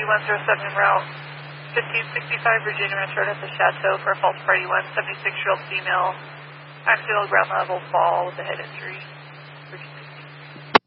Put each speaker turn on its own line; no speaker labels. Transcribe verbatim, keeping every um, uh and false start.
one zero seven route fifteen sixty-five Virginia Ranch Road at the Chateau for a false party one, seventy-six-year-old female, axial ground level fall with a head injury.